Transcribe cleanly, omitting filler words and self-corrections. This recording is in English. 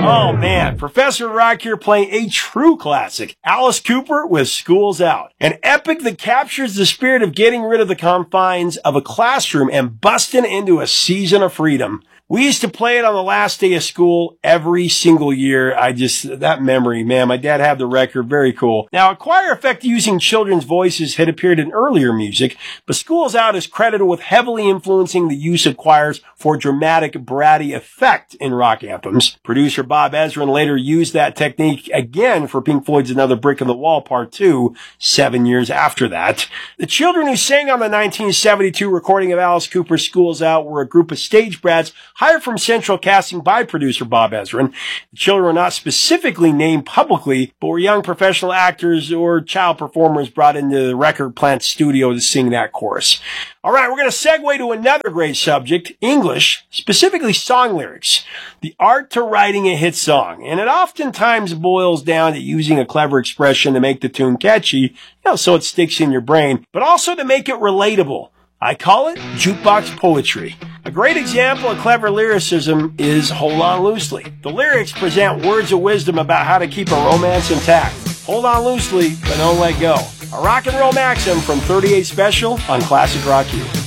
Oh man, Professor Rock here playing a true classic, Alice Cooper with School's Out. An epic that captures the spirit of getting rid of the confines of a classroom and busting into a season of freedom. We used to play it on the last day of school every single year. That memory, man, my dad had the record. Very cool. Now, a choir effect using children's voices had appeared in earlier music, but School's Out is credited with heavily influencing the use of choirs for dramatic, bratty effect in rock anthems. Producer Bob Ezrin later used that technique again for Pink Floyd's Another Brick in the Wall Part 2, 7 years after that. The children who sang on the 1972 recording of Alice Cooper's School's Out were a group of stage brats hired from Central Casting by producer Bob Ezrin. The children were not specifically named publicly, but were young professional actors or child performers brought into the record plant studio to sing that chorus. All right, we're going to segue to another great subject, English, specifically song lyrics. The art to writing a hit song. And it oftentimes boils down to using a clever expression to make the tune catchy, so it sticks in your brain, but also to make it relatable. I call it jukebox poetry. A great example of clever lyricism is Hold On Loosely. The lyrics present words of wisdom about how to keep a romance intact. Hold on loosely, but don't let go. A rock and roll maxim from 38 Special on Classic Rock U.